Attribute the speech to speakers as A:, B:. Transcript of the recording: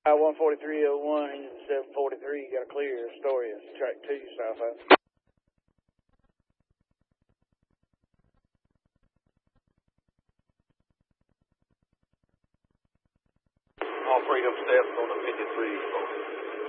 A: 14301, engine 743, you got a clear, Astoria, track 2, south out.
B: All freedom steps on the 53.